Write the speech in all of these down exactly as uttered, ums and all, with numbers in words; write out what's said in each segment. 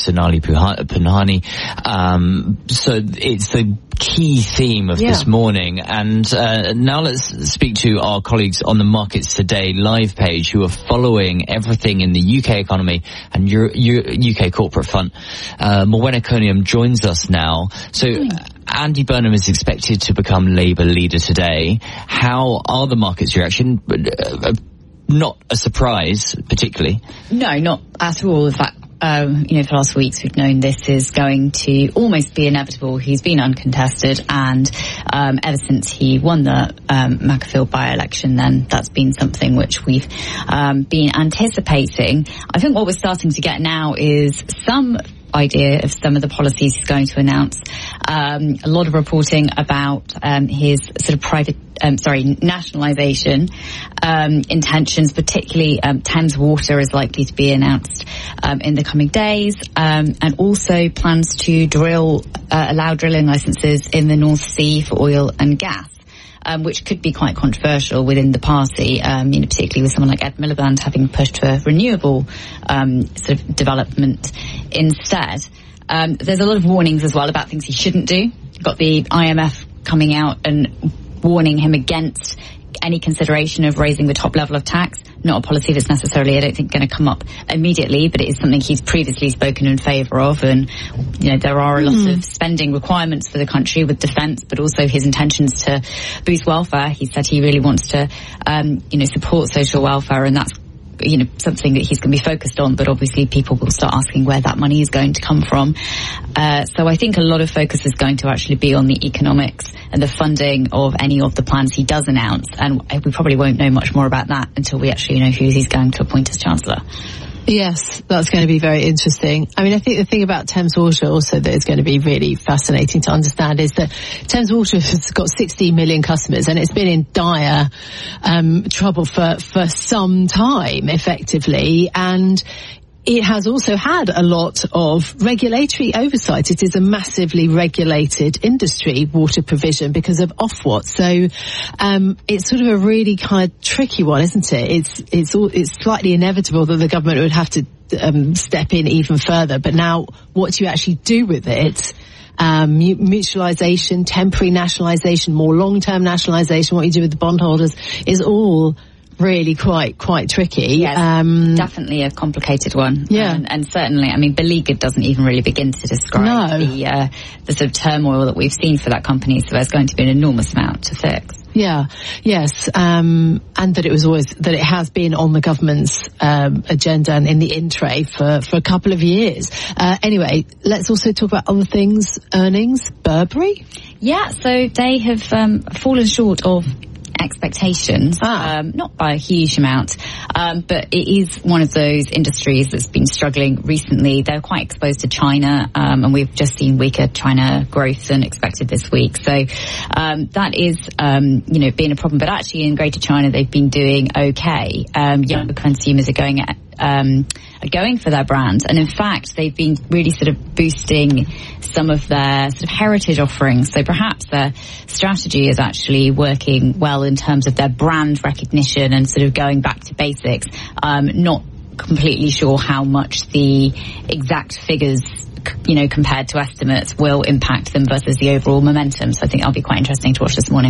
Sonali Punhani. Um, so it's the key theme of yeah. this morning. And uh, now let's speak to our colleagues on the Markets Today live page who are following everything in the U K economy and Euro- U K corporate front. Uh, Morwenna Cunningham joins us now. So Andy Burnham is expected to become Labour leader today. How are the markets' reaction? Uh, not a surprise, particularly. No, not at all. In fact, Um, you know, for last weeks we've known this is going to almost be inevitable. He's been uncontested, and um, ever since he won the um, Macclesfield by-election, then that's been something which we've um, been anticipating. I think what we're starting to get now is some idea of some of the policies he's going to announce. Um, a lot of reporting about um, his sort of private, um, sorry, nationalisation um, intentions, particularly um, Thames Water is likely to be announced um, in the coming days, um, and also plans to drill, uh, allow drilling licences in the North Sea for oil and gas. Um, which could be quite controversial within the party, um, you know, particularly with someone like Ed Miliband having pushed for renewable um, sort of development instead. Um, there's a lot of warnings as well about things he shouldn't do. You've got the I M F coming out and warning him against any consideration of raising the top level of tax. Not a policy that's necessarily, I don't think, going to come up immediately, but it is something he's previously spoken in favour of. And, you know, there are a lot mm. of spending requirements for the country with defence, but also his intentions to boost welfare. He said he really wants to, um, you know, support social welfare, and that's, you know, something that he's going to be focused on, but obviously people will start asking where that money is going to come from. Uh, so I think a lot of focus is going to actually be on the economics and the funding of any of the plans he does announce, and we probably won't know much more about that until we actually know who he's going to appoint as Chancellor. Yes, that's going to be very interesting. I mean, I think the thing about Thames Water also that is going to be really fascinating to understand is that Thames Water has got sixteen million customers, and it's been in dire um, trouble for, for some time, effectively, and it has also had a lot of regulatory oversight. It is a massively regulated industry, water provision, because of Ofwat. So um, it's sort of a really kind of tricky one, isn't it? It's it's all, it's slightly inevitable that the government would have to um, step in even further. But now, what do you actually do with it? Um, mutualisation, temporary nationalisation, more long-term nationalisation, what you do with the bondholders is all really quite quite tricky. Yes, um, definitely a complicated one. Yeah, and, and certainly, I mean, beleaguered doesn't even really begin to describe no. the uh, the sort of turmoil that we've seen for that company. So there's going to be an enormous amount to fix. Yeah, yes, um, and that it was always that it has been on the government's um, agenda and in the in tray for for a couple of years. Uh, anyway, let's also talk about other things. Earnings, Burberry. Yeah, so they have um, fallen short of expectations, ah. um, not by a huge amount, um, but it is one of those industries that's been struggling recently. They're quite exposed to China, um, and we've just seen weaker China growth than expected this week. So um, that is, um, you know, being a problem. But actually, in Greater China, they've been doing okay. Um, younger consumers are going at Um, are going for their brand, and in fact they've been really sort of boosting some of their sort of heritage offerings, so perhaps their strategy is actually working well in terms of their brand recognition and sort of going back to basics. Um, not completely sure how much the exact figures, you know, compared to estimates will impact them versus the overall momentum, so I think that'll be quite interesting to watch this morning.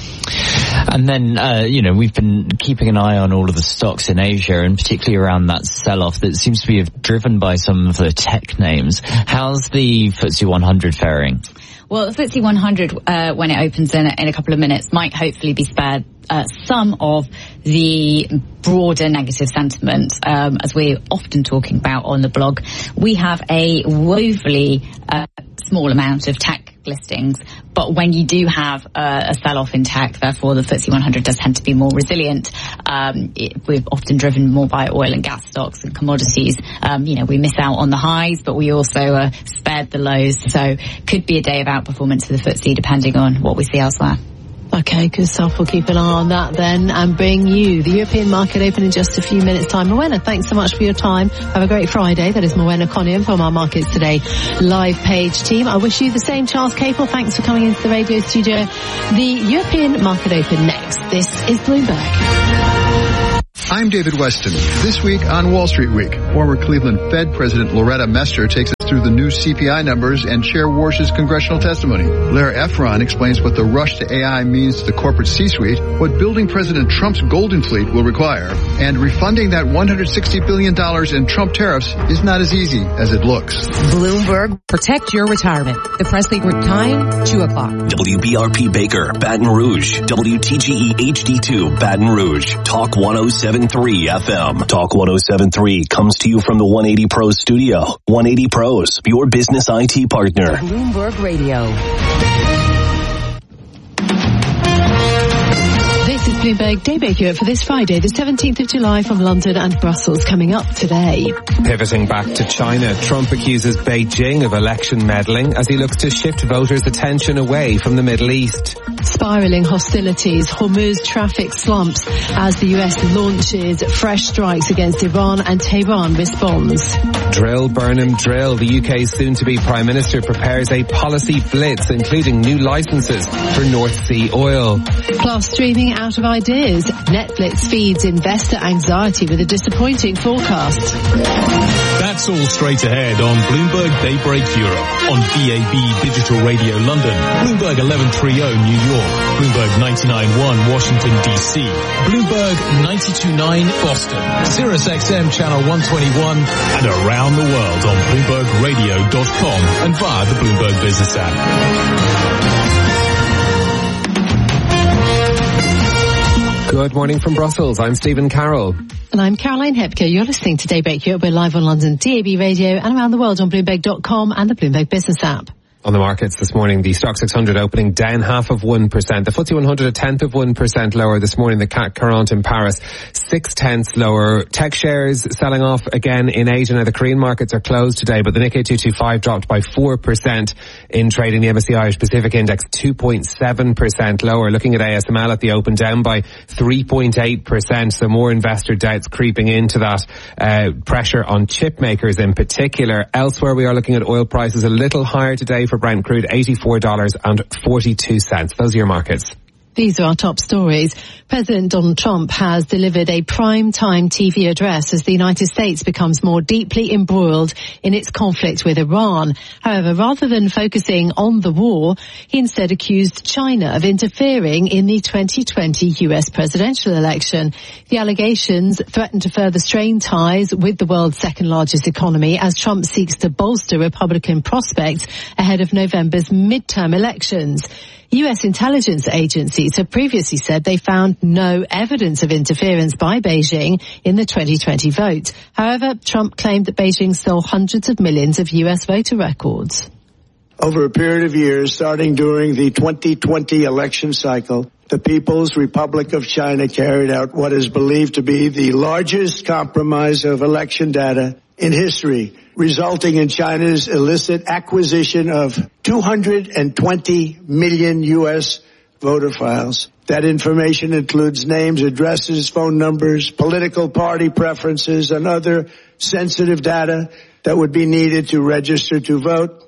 And then, uh, you know, we've been keeping an eye on all of the stocks in Asia, and particularly around that sell-off that seems to be driven by some of the tech names. How's the F T S E one hundred faring? Well, the F T S E one hundred, uh, when it opens in, in a couple of minutes, might hopefully be spared uh, some of the broader negative sentiment, um, as we're often talking about on the blog. We have a woefully uh, small amount of tech listings, but when you do have uh, a sell-off in tech, therefore the F T S E one hundred does tend to be more resilient. Um, it, we're often driven more by oil and gas stocks and commodities. Um, you know, we miss out on the highs, but we also uh, spared the lows, so could be a day of outperformance for the F T S E depending on what we see elsewhere. Okay, good stuff. We'll keep an eye on that then and bring you the European market open in just a few minutes' time. Morwenna, thanks so much for your time. Have a great Friday. That is Morwenna Cunningham from our Markets Today live page team. I wish you the same, Charles Capel. Thanks for coming into the radio studio. The European market open next. This is Bloomberg. I'm David Weston. This week on Wall Street Week, former Cleveland Fed President Loretta Mester takes us through through the new C P I numbers and share Warsh's congressional testimony. Lara Efron explains what the rush to A I means to the corporate C-suite, what building President Trump's Golden Fleet will require, and refunding that one hundred sixty billion dollars in Trump tariffs is not as easy as it looks. Bloomberg, protect your retirement. The Presley Group time, two o'clock. W B R P Baker, Baton Rouge. W T G E H D two, Baton Rouge. Talk one oh seven point three F M. Talk one oh seven point three comes to you from the one eighty Pros studio. one eighty Pros, your business I T partner. Bloomberg Radio. This is Bloomberg Daybreak Europe for this Friday, the seventeenth of July, from London and Brussels, coming up today. Pivoting back to China, Trump accuses Beijing of election meddling as he looks to shift voters' attention away from the Middle East. Spiralling hostilities, Hormuz traffic slumps as the U S launches fresh strikes against Iran and Tehran responds. Drill, Burnham, drill. The U K's soon-to-be Prime Minister prepares a policy blitz, including new licenses for North Sea oil. Plus, streaming out of ideas. Netflix feeds investor anxiety with a disappointing forecast. That's all straight ahead on Bloomberg Daybreak Europe, on D A B Digital Radio London, Bloomberg eleven thirty New York, Bloomberg ninety-nine point one Washington D C, Bloomberg ninety-two point nine Boston, Sirius X M Channel one twenty-one, and around the world on Bloomberg Radio dot com and via the Bloomberg Business app. Good morning from Brussels. I'm Stephen Carroll. And I'm Caroline Hepker. You're listening to Daybreak Europe. We're live on London D A B Radio and around the world on Bloomberg dot com and the Bloomberg Business app. On the markets this morning, the Stock six hundred opening down half of one percent. The F T S E one hundred a tenth of one percent lower this morning. The C A C quarante in Paris six tenths lower. Tech shares selling off again in Asia. Now the Korean markets are closed today, but the Nikkei two twenty-five dropped by four percent in trading. The M S C I Irish Pacific Index two point seven percent lower. Looking at A S M L at the open, down by three point eight percent. So more investor doubts creeping into that. Uh, pressure on chip makers in particular. Elsewhere, we are looking at oil prices a little higher today for Brent crude, eighty-four dollars and forty-two cents. Those are your markets. These are our top stories. President Donald Trump has delivered a prime-time T V address as the United States becomes more deeply embroiled in its conflict with Iran. However, rather than focusing on the war, he instead accused China of interfering in the twenty twenty U S presidential election. The allegations threaten to further strain ties with the world's second-largest economy as Trump seeks to bolster Republican prospects ahead of November's midterm elections. U S intelligence agencies have previously said they found no evidence of interference by Beijing in the twenty twenty vote. However, Trump claimed that Beijing stole hundreds of millions of U S voter records. Over a period of years, starting during the twenty twenty election cycle, the People's Republic of China carried out what is believed to be the largest compromise of election data in history, resulting in China's illicit acquisition of two hundred twenty million U S voter files. That information includes names, addresses, phone numbers, political party preferences, and other sensitive data that would be needed to register to vote.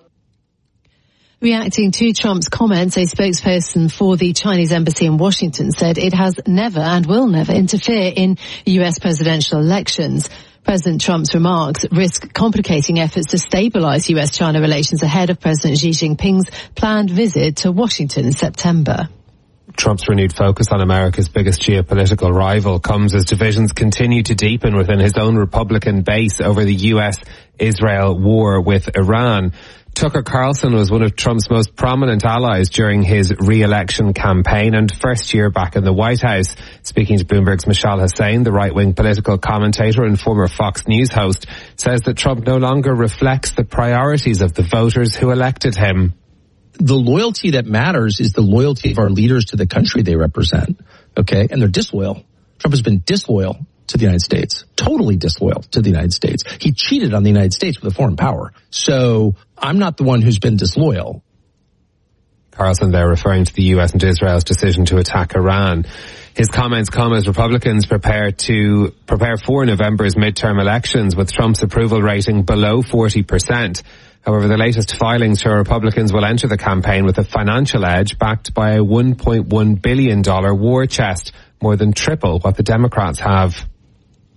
Reacting to Trump's comments, a spokesperson for the Chinese embassy in Washington said it has never and will never interfere in U S presidential elections. President Trump's remarks risk complicating efforts to stabilize U S-China relations ahead of President Xi Jinping's planned visit to Washington in September. Trump's renewed focus on America's biggest geopolitical rival comes as divisions continue to deepen within his own Republican base over the U S-Israel war with Iran. Tucker Carlson was one of Trump's most prominent allies during his re-election campaign and first year back in the White House. Speaking to Bloomberg's Mishal Hussain, the right-wing political commentator and former Fox News host, says that Trump no longer reflects the priorities of the voters who elected him. The loyalty that matters is the loyalty of our leaders to the country they represent, okay? And they're disloyal. Trump has been disloyal to the United States, totally disloyal to the United States. He cheated on the United States with a foreign power. So I'm not the one who's been disloyal. Carlson there referring to the U S and Israel's decision to attack Iran. His comments come as Republicans prepare to prepare for November's midterm elections with Trump's approval rating below forty percent. However, the latest filings show Republicans will enter the campaign with a financial edge backed by a one point one billion dollars war chest, more than triple what the Democrats have.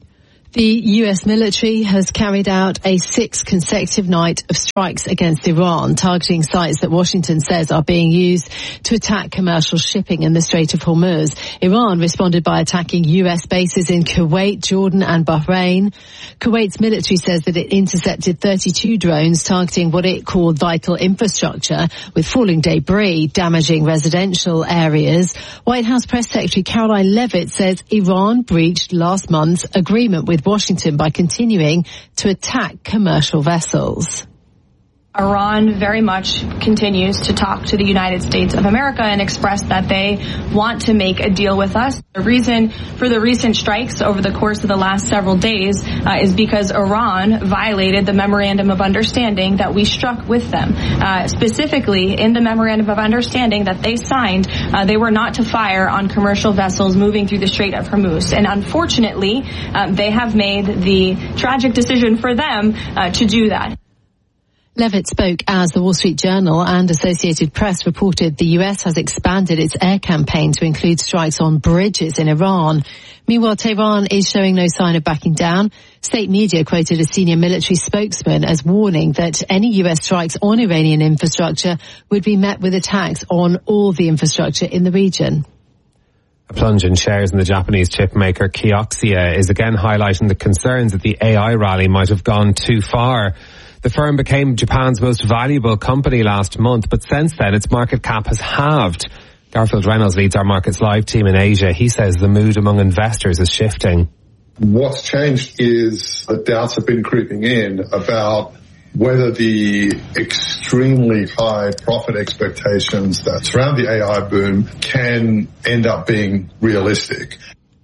The U S military has carried out a sixth consecutive night of strikes against Iran, targeting sites that Washington says are being used to attack commercial shipping in the Strait of Hormuz. Iran responded by attacking U S bases in Kuwait, Jordan and Bahrain. Kuwait's military says that it intercepted thirty-two drones targeting what it called vital infrastructure, with falling debris damaging residential areas. White House Press Secretary Caroline Leavitt says Iran breached last month's agreement with Washington by continuing to attack commercial vessels. Iran very much continues to talk to the United States of America and express that they want to make a deal with us. The reason for the recent strikes over the course of the last several days uh, is because Iran violated the Memorandum of Understanding that we struck with them. Uh, specifically, in the Memorandum of Understanding that they signed, uh, they were not to fire on commercial vessels moving through the Strait of Hormuz. And unfortunately, uh, they have made the tragic decision for them uh, to do that. Leavitt spoke as the Wall Street Journal and Associated Press reported the U S has expanded its air campaign to include strikes on bridges in Iran. Meanwhile, Tehran is showing no sign of backing down. State media quoted a senior military spokesman as warning that any U S strikes on Iranian infrastructure would be met with attacks on all the infrastructure in the region. A plunge in shares in the Japanese chip maker Kioxia is again highlighting the concerns that the A I rally might have gone too far. The firm became Japan's most valuable company last month, but since then its market cap has halved. Garfield Reynolds leads our Markets Live team in Asia. He says the mood among investors is shifting. What's changed is that doubts have been creeping in about whether the extremely high profit expectations that surround the A I boom can end up being realistic.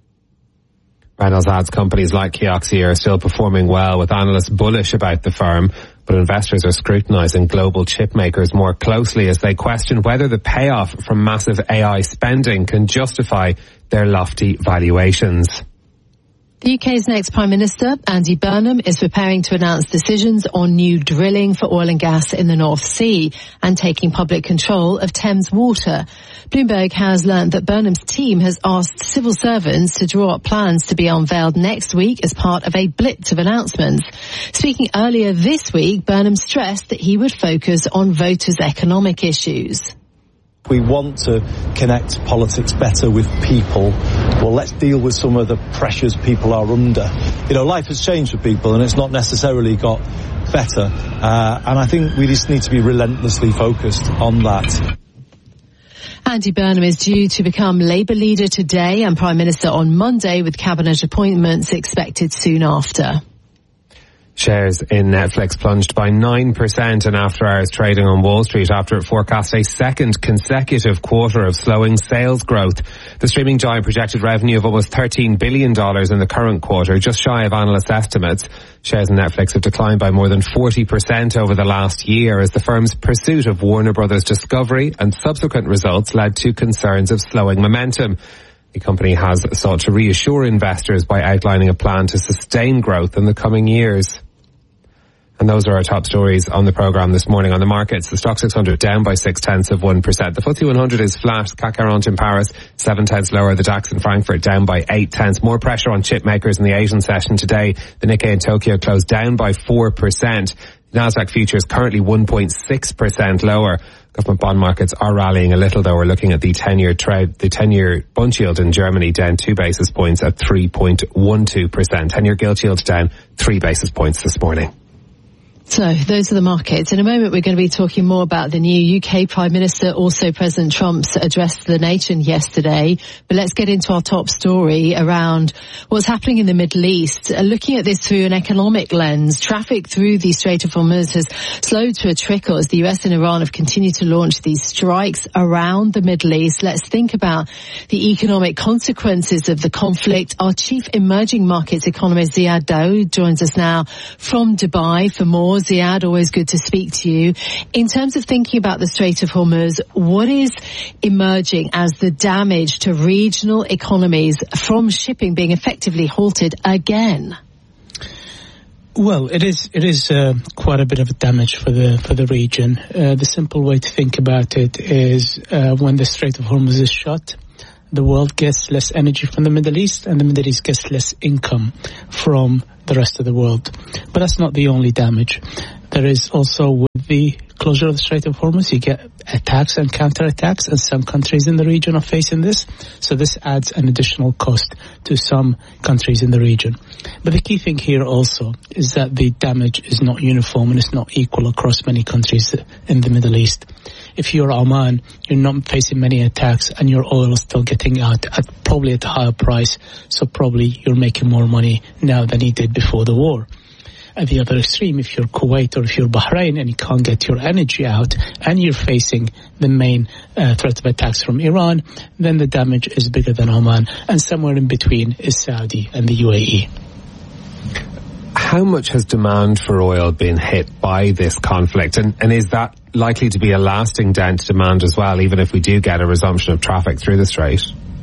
Reynolds adds companies like Kioxia are still performing well, with analysts bullish about the firm, but investors are scrutinising global chip makers more closely as they question whether the payoff from massive A I spending can justify their lofty valuations. The U K's next Prime Minister, Andy Burnham, is preparing to announce decisions on new drilling for oil and gas in the North Sea and taking public control of Thames Water. Bloomberg has learned that Burnham's team has asked civil servants to draw up plans to be unveiled next week as part of a blitz of announcements. Speaking earlier this week, Burnham stressed that he would focus on voters' economic issues. We want to connect politics better with people. Well, let's deal with some of the pressures people are under. You know, life has changed for people and it's not necessarily got better. Uh, and I think we just need to be relentlessly focused on that. Andy Burnham is due to become Labour leader today and Prime Minister on Monday, with cabinet appointments expected soon after. Shares in Netflix plunged by nine percent in after-hours trading on Wall Street after it forecast a second consecutive quarter of slowing sales growth. The streaming giant projected revenue of almost thirteen billion dollars in the current quarter, just shy of analyst estimates. Shares in Netflix have declined by more than forty percent over the last year as the firm's pursuit of Warner Brothers Discovery and subsequent results led to concerns of slowing momentum. The company has sought to reassure investors by outlining a plan to sustain growth in the coming years. And those are our top stories on the programme this morning. On the markets, the Stock six hundred down by six tenths of one percent. The F T S E one hundred is flat. C A C quarante in Paris, seven tenths lower. The DAX in Frankfurt down by eight tenths. More pressure on chip makers in the Asian session today. The Nikkei in Tokyo closed down by four percent. Nasdaq futures currently one point six percent lower. Government bond markets are rallying a little, though. We're looking at the ten-year trade, the ten-year bond yield in Germany down two basis points at three point one two percent. ten-year gilt yield down three basis points this morning. So those are the markets. In a moment, we're going to be talking more about the new U K Prime Minister, also President Trump's address to the nation yesterday. But let's get into our top story around what's happening in the Middle East. Uh, looking at this through an economic lens, traffic through the Strait of Hormuz has slowed to a trickle as the U S and Iran have continued to launch these strikes around the Middle East. Let's think about the economic consequences of the conflict. Our chief emerging markets economist, Ziad Daoud, joins us now from Dubai for more. Ziad, always good to speak to you. In terms of thinking about the Strait of Hormuz, what is emerging as the damage to regional economies from shipping being effectively halted again? Well, it is it is uh, quite a bit of damage for the for the region. Uh, the simple way to think about it is uh, when the Strait of Hormuz is shut, the world gets less energy from the Middle East, and the Middle East gets less income from the rest of the world. But that's not the only damage. There is also, with the closure of the Strait of Hormuz, you get attacks and counterattacks, and some countries in the region are facing this. So this adds an additional cost to some countries in the region. But the key thing here also is that the damage is not uniform and it's not equal across many countries in the Middle East. If you're Oman, you're not facing many attacks and your oil is still getting out at probably at a higher price. So probably you're making more money now than you did before the war. At the other extreme, if you're Kuwait or if you're Bahrain and you can't get your energy out and you're facing the main uh, threat of attacks from Iran, then the damage is bigger than Oman. And somewhere in between is Saudi and the U A E. How much has demand for oil been hit by this conflict? And, and is that likely to be a lasting dent to demand as well, even if we do get a resumption of traffic through the Strait?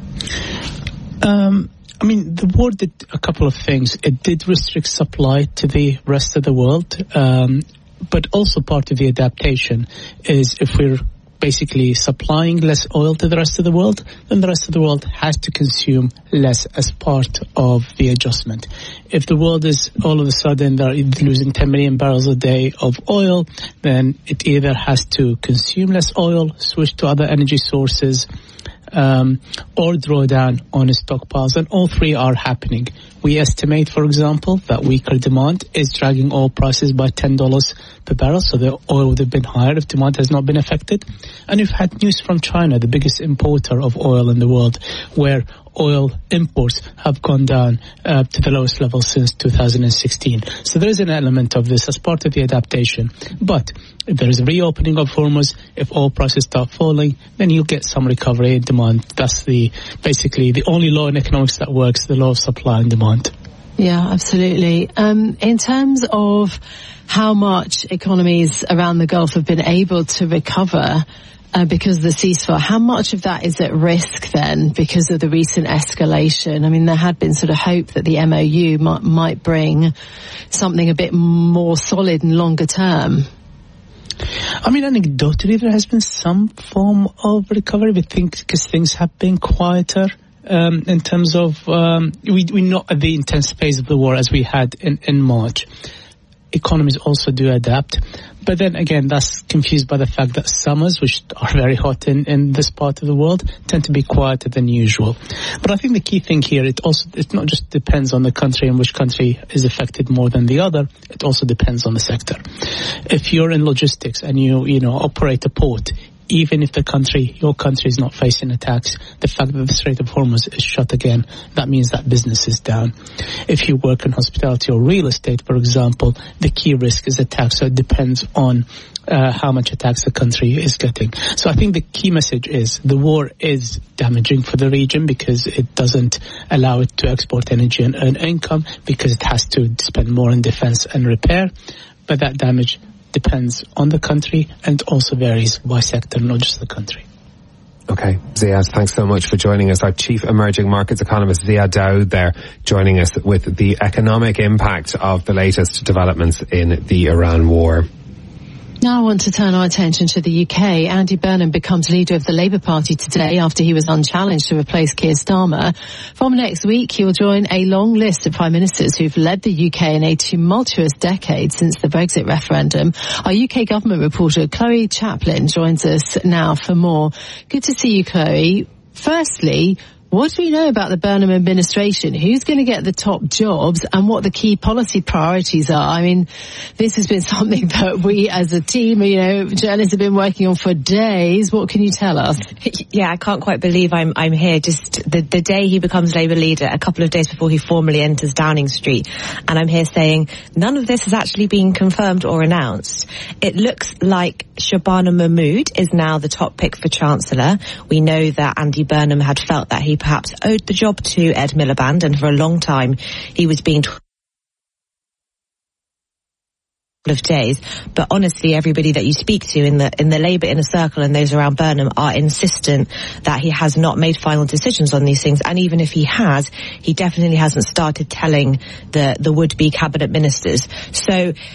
Um... I mean, the war did a couple of things. It did restrict supply to the rest of the world, um, but also part of the adaptation is if we're basically supplying less oil to the rest of the world, then the rest of the world has to consume less as part of the adjustment. If the world is all of a sudden they're losing ten million barrels a day of oil, then it either has to consume less oil, switch to other energy sources, Um, or draw down on its stockpiles, and all three are happening. We estimate, for example, that weaker demand is dragging oil prices by ten dollars per barrel, so the oil would have been higher if demand has not been affected. And we've had news from China, the biggest importer of oil in the world, where oil imports have gone down uh, to the lowest level since two thousand sixteen. So there is an element of this as part of the adaptation. But if there is a reopening of Hormuz, if oil prices start falling, then you'll get some recovery in demand. That's the basically the only law in economics that works, the law of supply and demand. Yeah, absolutely. Um, in terms of how much economies around the Gulf have been able to recover Uh, because of the ceasefire, how much of that is at risk then because of the recent escalation? I mean, there had been sort of hope that the M O U might, might bring something a bit more solid and longer term. I mean, anecdotally, there has been some form of recovery, but think because things have been quieter um, in terms of um, we we're not at the intense phase of the war as we had in, in March. Economies also do adapt. But then again, that's confused by the fact that summers, which are very hot in, in this part of the world, tend to be quieter than usual. But I think the key thing here, it also, it not just depends on the country and which country is affected more than the other, it also depends on the sector. If you're in logistics and you, you know, operate a port, even if the country, your country is not facing attacks, the fact that the Strait of Hormuz is shut again, that means that business is down. If you work in hospitality or real estate, for example, the key risk is attacks, so it depends on uh, how much attacks the country is getting. So I think the key message is the war is damaging for the region because it doesn't allow it to export energy and earn income because it has to spend more on defense and repair, but that damage depends on the country and also varies by sector, not just the country. Okay, Ziad, thanks so much for joining us. Our Chief Emerging Markets Economist, Ziad Daoud, there, joining us with the economic impact of the latest developments in the Iran war. Now I want to turn our attention to the U K. Andy Burnham becomes leader of the Labour Party today after he was unchallenged to replace Keir Starmer. From next week, he will join a long list of prime ministers who've led the U K in a tumultuous decade since the Brexit referendum. Our U K government reporter Chloe Chaplin joins us now for more. Good to see you, Chloe. Firstly, what do we know about the Burnham administration? Who's going to get the top jobs and what the key policy priorities are? I mean, this has been something that we as a team, you know, journalists have been working on for days. What can you tell us? Yeah, I can't quite believe I'm I'm here. Just the, the day he becomes Labour leader, a couple of days before he formally enters Downing Street. And I'm here saying none of this has actually been confirmed or announced. It looks like Shabana Mahmood is now the top pick for Chancellor. We know that Andy Burnham had felt that he perhaps owed the job to Ed Miliband, and for a long time he was being told of days. But honestly, everybody that you speak to in the in the Labour inner circle and those around Burnham are insistent that he has not made final decisions on these things, and even if he has, he definitely hasn't started telling the the would-be cabinet ministers. So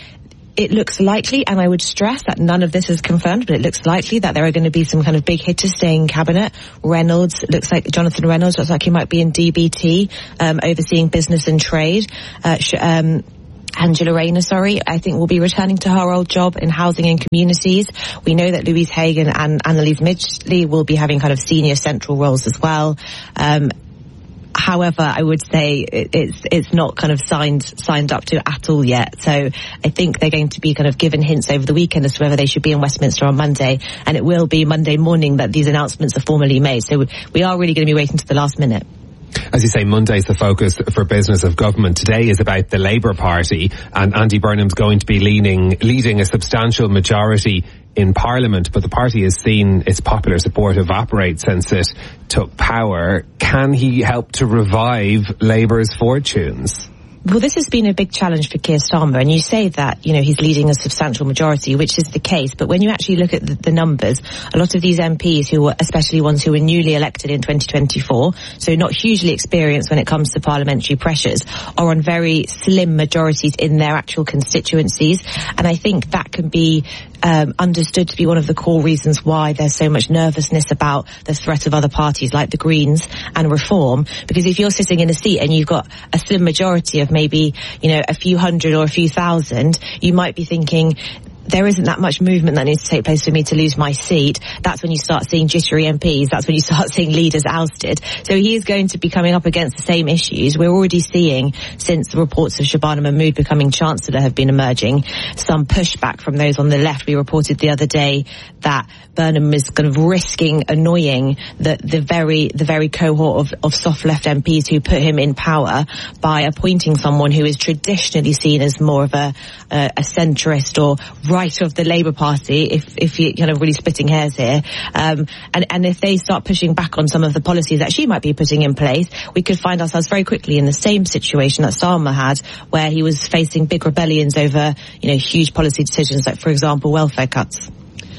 it looks likely, and I would stress that none of this is confirmed, but it looks likely that there are going to be some kind of big hitters staying in cabinet. Reynolds, looks like Jonathan Reynolds looks like he might be in D B T, um, overseeing business and trade. Uh, sh- um, Angela Rayner, sorry, I think will be returning to her old job in housing and communities. We know that Louise Hagan and Annalise Midgley will be having kind of senior central roles as well. Um, However, I would say it's it's not kind of signed signed up to at all yet. So I think they're going to be kind of given hints over the weekend as to whether they should be in Westminster on Monday, and it will be Monday morning that these announcements are formally made. So we are really going to be waiting to the last minute. As you say, Monday's the focus for business of government. Today is about the Labour Party, and Andy Burnham's going to be leaning, leading a substantial majority in Parliament, but the party has seen its popular support evaporate since it took power. Can he help to revive Labour's fortunes? Well, this has been a big challenge for Keir Starmer, and you say that, you know, he's leading a substantial majority, which is the case, but when you actually look at the, the numbers, a lot of these M Ps who were, especially ones who were newly elected in twenty twenty-four, so not hugely experienced when it comes to parliamentary pressures, are on very slim majorities in their actual constituencies, and I think that can be Um, understood to be one of the core reasons why there's so much nervousness about the threat of other parties like the Greens and Reform, because if you're sitting in a seat and you've got a slim majority of maybe, you know, a few hundred or a few thousand, you might be thinking, there isn't that much movement that needs to take place for me to lose my seat. That's when you start seeing jittery M Ps. That's when you start seeing leaders ousted. So he is going to be coming up against the same issues. We're already seeing, since the reports of Shabana Mahmood becoming Chancellor have been emerging, some pushback from those on the left. We reported the other day that Burnham is kind of risking annoying the, the very the very cohort of, of soft left M Ps who put him in power by appointing someone who is traditionally seen as more of a, a, a centrist or right of the Labour Party, if if you're kind of really splitting hairs here. Um, and, and if they start pushing back on some of the policies that she might be putting in place, we could find ourselves very quickly in the same situation that Starmer had, where he was facing big rebellions over, you know, huge policy decisions, like, for example, welfare cuts.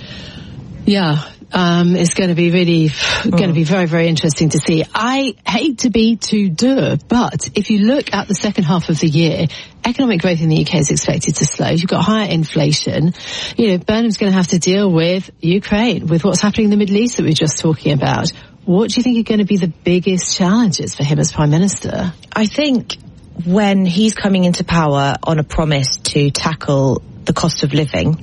Yeah. Um, it's going to be really mm. going to be very, very interesting to see. I hate to be too dour, but if you look at the second half of the year, economic growth in the U K is expected to slow. You've got higher inflation. You know, Burnham's going to have to deal with Ukraine, with what's happening in the Middle East that we were just talking about. What do you think are going to be the biggest challenges for him as Prime Minister? I think when he's coming into power on a promise to tackle the cost of living,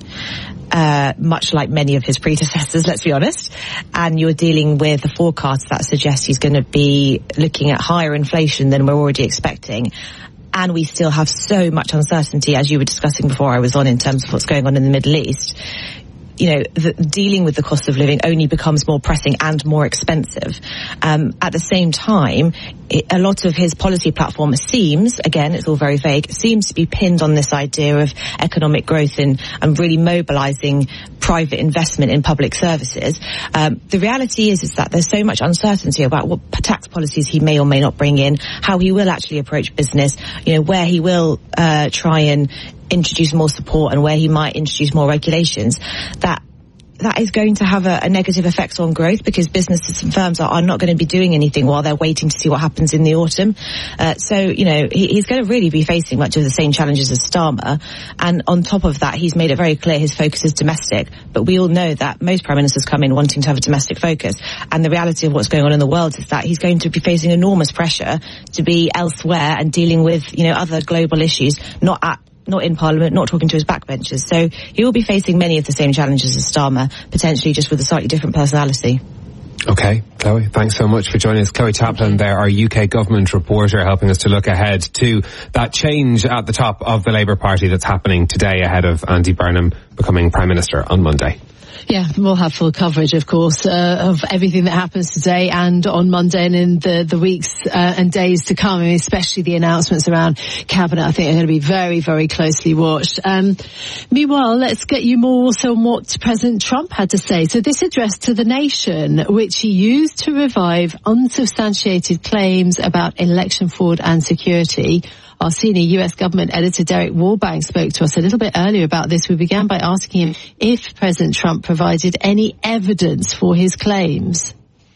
Uh, much like many of his predecessors, let's be honest, and you're dealing with a forecast that suggests he's going to be looking at higher inflation than we're already expecting, and we still have so much uncertainty, as you were discussing before I was on, in terms of what's going on in the Middle East. You know, the, dealing with the cost of living only becomes more pressing and more expensive. Um, at the same time, it, a lot of his policy platform seems, again, it's all very vague, seems to be pinned on this idea of economic growth and, and really mobilizing private investment in public services. Um, the reality is, is that there's so much uncertainty about what tax policies he may or may not bring in, how he will actually approach business, you know, where he will uh, try and introduce more support and where he might introduce more regulations, that that is going to have a, a negative effect on growth, because businesses and firms are, are not going to be doing anything while they're waiting to see what happens in the autumn. Uh, so, you know, he, he's going to really be facing much of the same challenges as Starmer. And on top of that, he's made it very clear his focus is domestic. But we all know that most prime ministers come in wanting to have a domestic focus. And the reality of what's going on in the world is that he's going to be facing enormous pressure to be elsewhere and dealing with, you know, other global issues, not at not in Parliament, not talking to his backbenchers. So he will be facing many of the same challenges as Starmer, potentially just with a slightly different personality. Okay, Chloe, thanks so much for joining us. Chloe Chaplin there, our U K government reporter, helping us to look ahead to that change at the top of the Labour Party that's happening today ahead of Andy Burnham becoming Prime Minister on Monday. Yeah, we'll have full coverage, of course, uh, of everything that happens today and on Monday and in the, the weeks uh, and days to come, and especially the announcements around Cabinet, I think are going to be very, very closely watched. Um, meanwhile, let's get you more also on what President Trump had to say. So this address to the nation, which he used to revive unsubstantiated claims about election fraud and security. Our senior U S government editor Derek Warbank spoke to us a little bit earlier about this. We began by asking him if President Trump provided any evidence for his claims.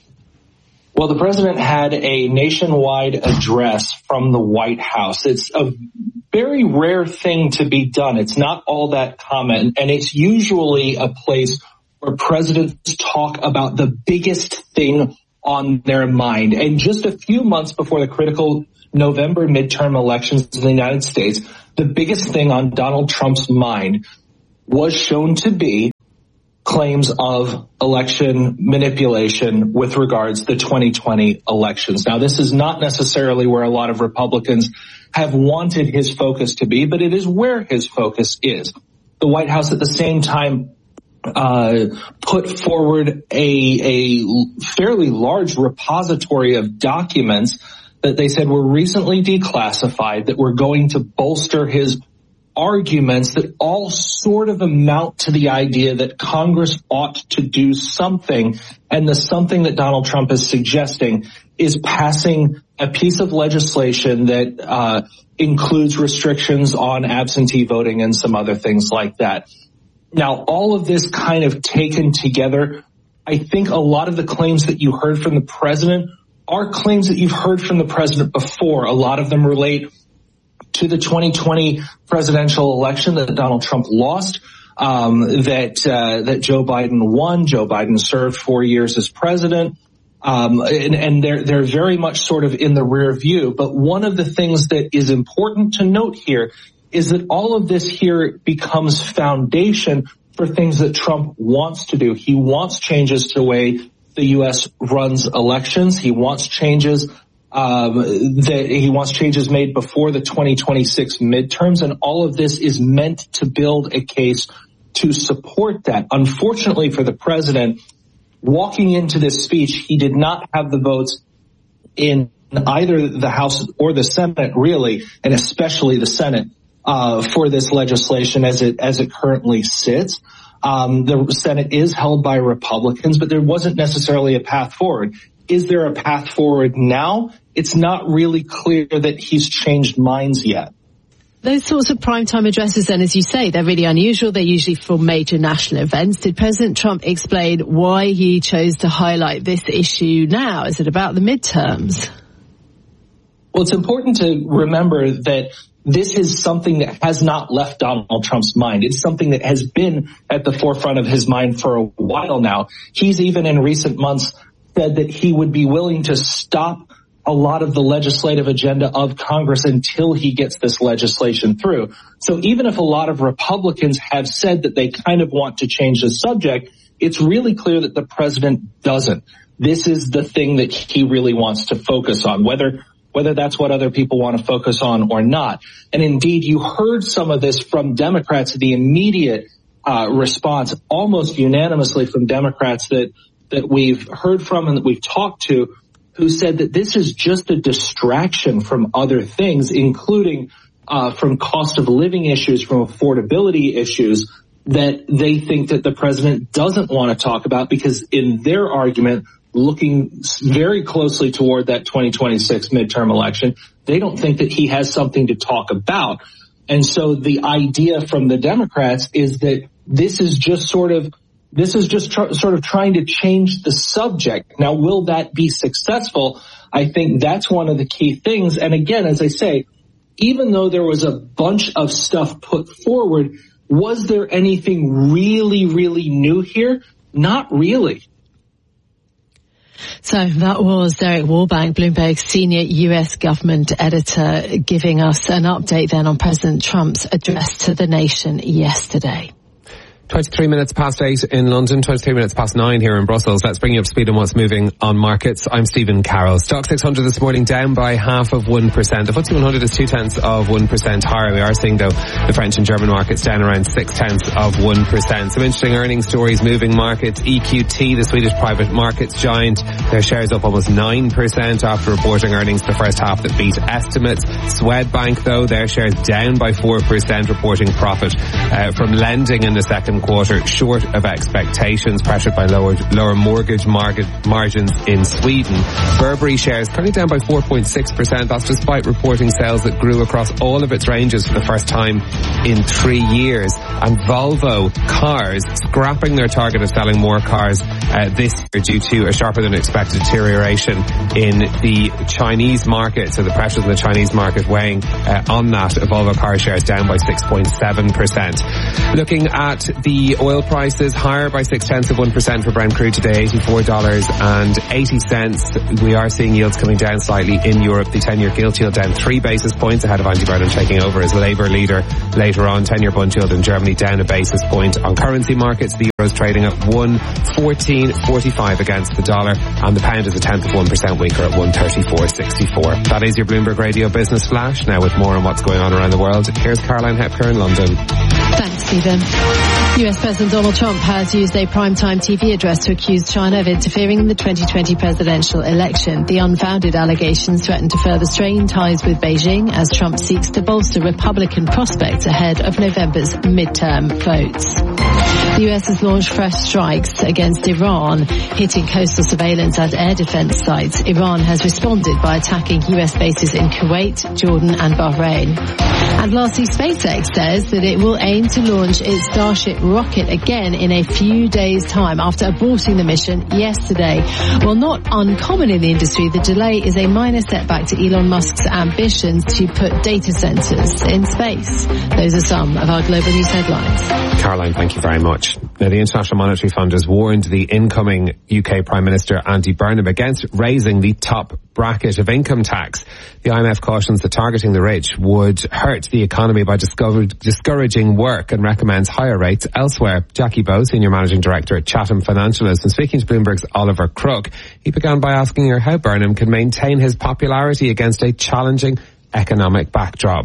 Well, the president had a nationwide address from the White House. It's a very rare thing to be done. It's not all that common, and it's usually a place where presidents talk about the biggest thing on their mind. And just a few months before the critical November midterm elections in the United States, the biggest thing on Donald Trump's mind was shown to be claims of election manipulation with regards to the twenty twenty elections. Now, this is not necessarily where a lot of Republicans have wanted his focus to be, but it is where his focus is. The White House at the same time uh put forward a a fairly large repository of documents that they said were recently declassified that were going to bolster his arguments that all sort of amount to the idea that Congress ought to do something, and the something that Donald Trump is suggesting is passing a piece of legislation that uh includes restrictions on absentee voting and some other things like that. Now, all of this kind of taken together, I think a lot of the claims that you heard from the president are claims that you've heard from the president before. A lot of them relate to the twenty twenty presidential election that Donald Trump lost, um, that uh, that Joe Biden won. Joe Biden served four years as president, um, and, and they're they're very much sort of in the rear view. But one of the things that is important to note here is that all of this here becomes foundation for things that Trump wants to do. He wants changes to the way the U S runs elections. He wants changes um, that he wants changes made before the twenty twenty-six midterms, and all of this is meant to build a case to support that. Unfortunately for the president, walking into this speech, he did not have the votes in either the House or the Senate, really, and especially the Senate, uh, for this legislation as it, as it currently sits. Um, the Senate is held by Republicans, but there wasn't necessarily a path forward. Is there a path forward now? It's not really clear that he's changed minds yet. Those sorts of primetime addresses then, as you say, they're really unusual. They're usually for major national events. Did President Trump explain why he chose to highlight this issue now? Is it about the midterms? Well, it's important to remember that this is something that has not left Donald Trump's mind. It's something that has been at the forefront of his mind for a while now. He's even in recent months said that he would be willing to stop a lot of the legislative agenda of Congress until he gets this legislation through. So even if a lot of Republicans have said that they kind of want to change the subject, it's really clear that the president doesn't. This is the thing that he really wants to focus on, whether whether that's what other people want to focus on or not. And indeed, you heard some of this from Democrats, the immediate uh, response, almost unanimously from Democrats that that we've heard from and that we've talked to, who said that this is just a distraction from other things, including uh, from cost of living issues, from affordability issues that they think that the president doesn't want to talk about, because in their argument, looking very closely toward that twenty twenty-six midterm election, they don't think that he has something to talk about. And so the idea from the Democrats is that this is just sort of This is just tr- sort of trying to change the subject. Now, will that be successful? I think that's one of the key things. And again, as I say, even though there was a bunch of stuff put forward, was there anything really, really new here? Not really. So that was Derek Warbank, Bloomberg's senior U S government editor, giving us an update then on President Trump's address to the nation yesterday. twenty-three minutes past eight in London, twenty-three minutes past nine here in Brussels. Let's bring you up to speed on what's moving on markets. I'm Stephen Carroll. Stock six hundred this morning down by half of one percent. The F T S E one hundred is two tenths of one percent higher. We are seeing, though, the French and German markets down around six tenths of one percent. Some interesting earnings stories moving markets. E Q T, the Swedish private markets giant, their shares up almost nine percent after reporting earnings for the first half that beat estimates. Swedbank, though, their shares down by four percent, reporting profit uh, from lending in the second quarter short of expectations, pressured by lower lower mortgage market margins in Sweden. Burberry shares currently down by four point six percent. That's despite reporting sales that grew across all of its ranges for the first time in three years. And Volvo Cars scrapping their target of selling more cars uh, this year due to a sharper than expected deterioration in the Chinese market. So the pressures in the Chinese market weighing uh, on that. Volvo Car shares down by six point seven percent. Looking at the oil prices, higher by six tenths of one percent for Brent crude today, eighty-four dollars and eighty cents. We are seeing yields coming down slightly in Europe. The ten-year gilt yield down three basis points ahead of Andy Burnham taking over as Labour leader later on. ten-year bond yield in Germany down a basis point. On currency markets, the euro is trading at one fourteen forty-five against the dollar, and the pound is a tenth of one percent weaker at one thirty-four sixty-four. That is your Bloomberg Radio Business Flash. Now with more on what's going on around the world, here's Caroline Hepker in London. Thanks, Stephen. U S President Donald Trump has used a primetime T V address to accuse China of interfering in the twenty twenty presidential election. The unfounded allegations threaten to further strain ties with Beijing as Trump seeks to bolster Republican prospects ahead of November's midterm votes. The U S has launched fresh strikes against Iran, hitting coastal surveillance and air defense sites. Iran has responded by attacking U S bases in Kuwait, Jordan and Bahrain. And lastly, SpaceX says that it will aim to launch its Starship rocket again in a few days' time after aborting the mission yesterday. While not uncommon in the industry, the delay is a minor setback to Elon Musk's ambitions to put data centers in space. Those are some of our global news headlines. Caroline, thank you very much. Now, the International Monetary Fund has warned the incoming U K Prime Minister Andy Burnham against raising the top bracket of income tax. The I M F cautions that targeting the rich would hurt the economy by discouraging work and recommends higher rates elsewhere. Jackie Bowe, Senior Managing Director at Chatham Financial, has been speaking to Bloomberg's Oliver Crook. He began by asking her how Burnham can maintain his popularity against a challenging economic backdrop.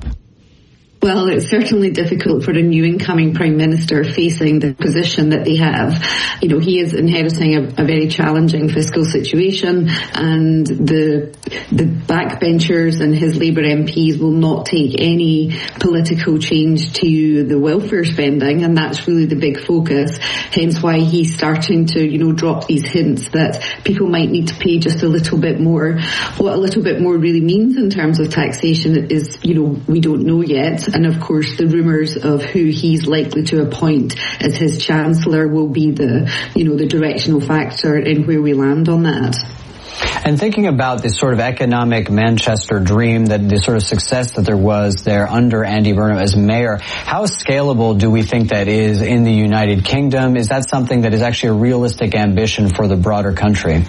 Well, it's certainly difficult for a new incoming Prime Minister facing the position that they have. You know, he is inheriting a, a very challenging fiscal situation, and the the backbenchers and his Labour M Ps will not take any political change to the welfare spending, and that's really the big focus. Hence why he's starting to, you know, drop these hints that people might need to pay just a little bit more. What a little bit more really means in terms of taxation is, you know, we don't know yet. And of course, the rumours of who he's likely to appoint as his Chancellor will be the, you know, the directional factor in where we land on that. And thinking about this sort of economic Manchester dream, that the sort of success that there was there under Andy Burnham as mayor, how scalable do we think that is in the United Kingdom? Is that something that is actually a realistic ambition for the broader country?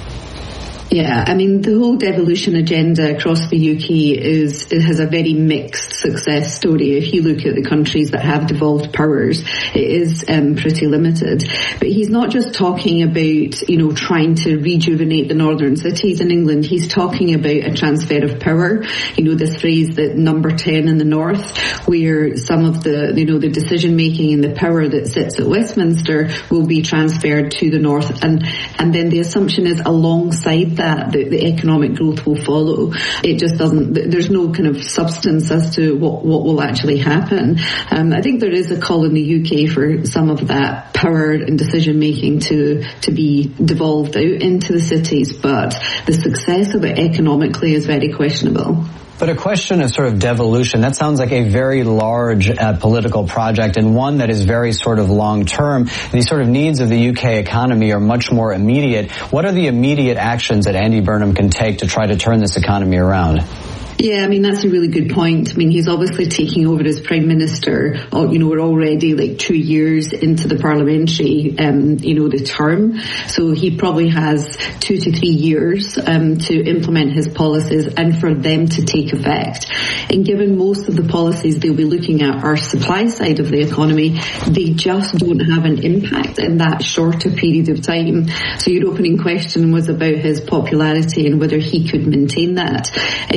Yeah, I mean, the whole devolution agenda across the U K is, it has a very mixed success story. If you look at the countries that have devolved powers, it is um, pretty limited. But he's not just talking about, you know, trying to rejuvenate the northern cities in England. He's talking about a transfer of power. You know, this phrase that number ten in the north, where some of the, you know, the decision making and the power that sits at Westminster will be transferred to the north. And, and then the assumption is alongside that the, the economic growth will follow. It just doesn't, there's no kind of substance as to what, what will actually happen. Um, I think there is a call in the U K for some of that power and decision making to, to be devolved out into the cities, but the success of it economically is very questionable. But a question of sort of devolution, that sounds like a very large uh, political project, and one that is very sort of long-term. The sort of needs of the U K economy are much more immediate. What are the immediate actions that Andy Burnham can take to try to turn this economy around? Yeah, I mean, that's a really good point. I mean, he's obviously taking over as Prime Minister. You know, we're already like two years into the parliamentary, um, you know, the term. So he probably has two to three years um, to implement his policies and for them to take effect. And given most of the policies they'll be looking at are supply side of the economy, they just don't have an impact in that shorter period of time. So your opening question was about his popularity and whether he could maintain that. I think when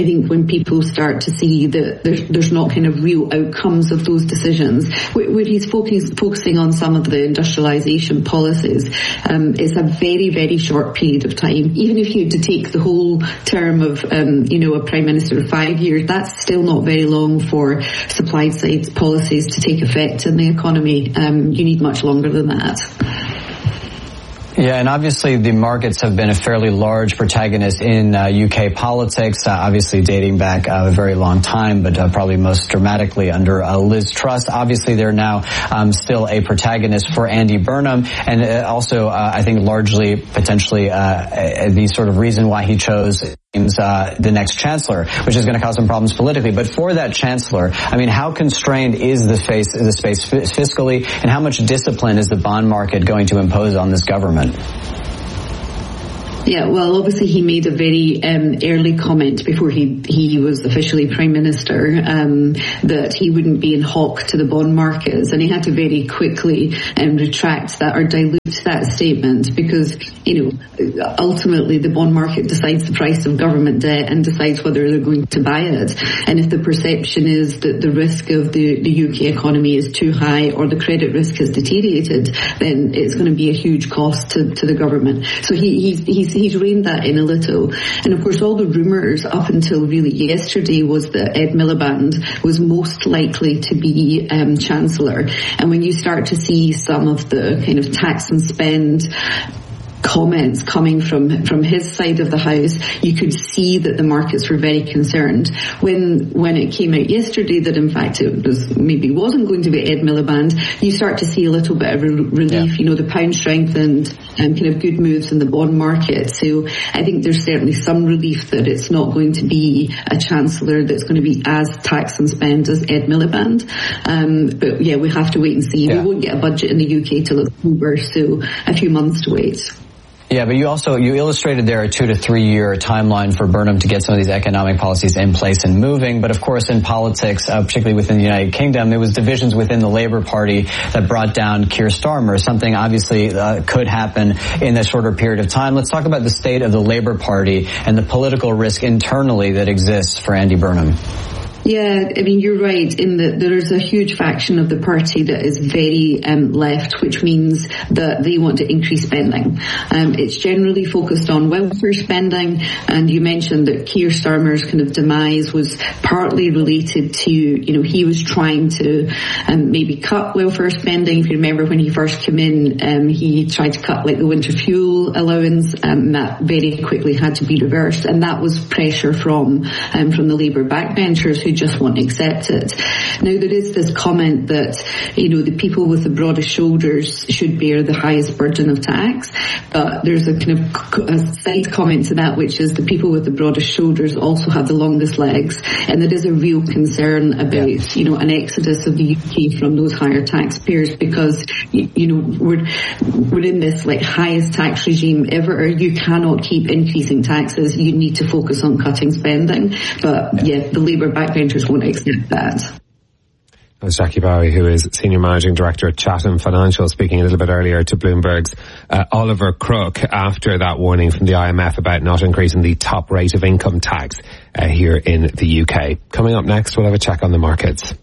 people start to see that there's, there's not kind of real outcomes of those decisions. Where, where he's focus, focusing on some of the industrialisation policies, um, it's a very, very short period of time. Even if you had to take the whole term of, um, you know, a Prime Minister of five years, that's still not very long for supply-side policies to take effect in the economy. Um, you need much longer than that. Yeah, and obviously the markets have been a fairly large protagonist in uh, U K politics, uh, obviously dating back uh, a very long time, but uh, probably most dramatically under uh, Liz Truss. Obviously they're now um, still a protagonist for Andy Burnham, and uh, also uh, I think largely potentially uh, the sort of reason why he chose Uh, the next chancellor, which is going to cause some problems politically. But for that chancellor, I mean, how constrained is the space, the space fiscally, and how much discipline is the bond market going to impose on this government? Yeah, well, obviously he made a very um, early comment before he he was officially Prime Minister um, that he wouldn't be in hock to the bond markets, and he had to very quickly um, retract that or dilute that statement because, you know, ultimately the bond market decides the price of government debt and decides whether they're going to buy it. And if the perception is that the risk of the, the U K economy is too high or the credit risk has deteriorated, then it's going to be a huge cost to, to the government. So he, he's, he's He's reined that in a little. And of course all the rumours up until really yesterday was that Ed Miliband was most likely to be um, Chancellor. And when you start to see some of the kind of tax and spend comments coming from from his side of the house, you could see that the markets were very concerned. When when it came out yesterday that in fact it was maybe wasn't going to be Ed Miliband, you start to see a little bit of re- relief. Yeah. You know, the pound strengthened and kind of good moves in the bond market. So I think there's certainly some relief that it's not going to be a chancellor that's going to be as tax and spend as Ed Miliband. Um, but yeah, we have to wait and see. Yeah. We won't get a budget in the U K till October, so a few months to wait. Yeah, but you also, you illustrated there a two to three year timeline for Burnham to get some of these economic policies in place and moving. But of course in politics, uh, particularly within the United Kingdom, there was divisions within the Labour Party that brought down Keir Starmer, something obviously uh, could happen in a shorter period of time. Let's talk about the state of the Labour Party and the political risk internally that exists for Andy Burnham. Yeah, I mean, you're right in that there is a huge faction of the party that is very um, left, which means that they want to increase spending. Um, it's generally focused on welfare spending, and you mentioned that Keir Starmer's kind of demise was partly related to, you know, he was trying to um, maybe cut welfare spending. If you remember when he first came in, um, he tried to cut like the winter fuel allowance, um, and that very quickly had to be reversed, and that was pressure from um, from the Labour backbenchers who just won't accept it. Now there is this comment that, you know, the people with the broadest shoulders should bear the highest burden of tax, but there's a kind of a side comment to that, which is the people with the broadest shoulders also have the longest legs, and there is a real concern about, you know, an exodus of the U K from those higher taxpayers because, you, you know, we're we're in this like highest tax regime ever. You cannot keep increasing taxes. You need to focus on cutting spending. But yeah, the Labour backbenchers won't accept that. That was Jackie Bowie, who is Senior Managing Director at Chatham Financial, speaking a little bit earlier to Bloomberg's uh, Oliver Crook after that warning from the I M F about not increasing the top rate of income tax uh, here in the U K. Coming up next, we'll have a check on the markets.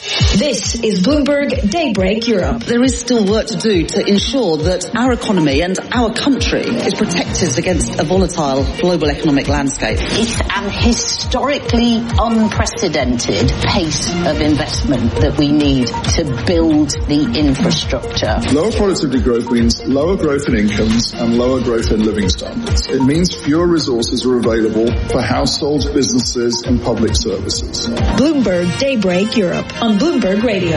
This is Bloomberg Daybreak Europe. There is still work to do to ensure that our economy and our country is protected against a volatile global economic landscape. It's an historically unprecedented pace of investment that we need to build the infrastructure. Lower productivity growth means lower growth in incomes and lower growth in living standards. It means fewer resources are available for households, businesses and public services. Bloomberg Daybreak Europe on Bloomberg Radio.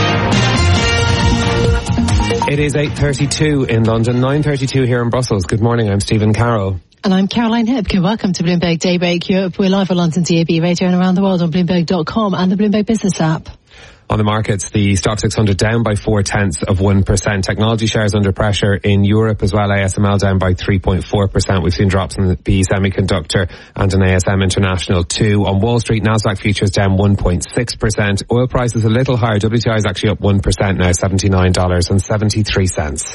It is eight thirty-two in London, nine thirty-two here in Brussels. Good morning, I'm Stephen Carroll. And I'm Caroline Hipkin. Welcome to Bloomberg Daybreak Europe. We're live on London D A B radio and around the world on Bloomberg dot com and the Bloomberg Business app. On the markets, the Stock six hundred down by four tenths of one percent. Technology shares under pressure in Europe as well. A S M L down by three point four percent. We've seen drops in the B Semiconductor and in A S M International too. On Wall Street, Nasdaq futures down one point six percent. Oil prices a little higher. W T I is actually up one percent now, seventy-nine dollars and seventy-three cents.